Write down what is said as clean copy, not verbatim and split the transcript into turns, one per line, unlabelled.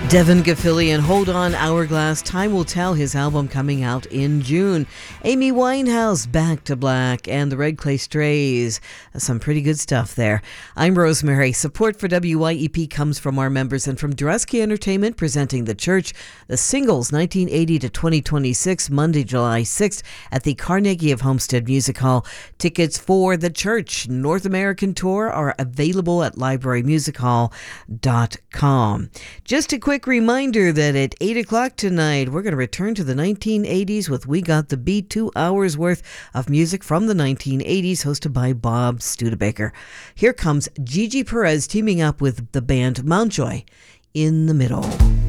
Devin Gilfillian, Hold On Hourglass, Time Will Tell, his album coming out in June. Amy Winehouse, Back to Black, and the Red Clay Strays. Some pretty good stuff there. I'm Rosemary. Support for WYEP comes from our members and from Dresky Entertainment, presenting The Church, The Singles 1980 to 2026, Monday, July 6th at the Carnegie of Homestead Music Hall. Tickets for The Church North American Tour are available at librarymusichall.com. Just a quick reminder that at 8 o'clock tonight, we're going to return to the 1980s with We Got the Beat, 2 hours worth of music from the 1980s, hosted by Bob Studebaker. Here comes Gigi Perez teaming up with the band Mountjoy, In the Middle.